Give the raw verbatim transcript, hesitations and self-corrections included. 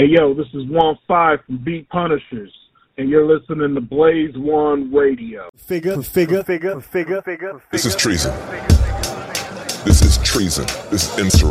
Hey, yo, this is one five from Beat Punishers, and you're listening to Blaze One Radio. Figure, figure, figure, figure, figure. This is treason. This is treason. This is insurrection.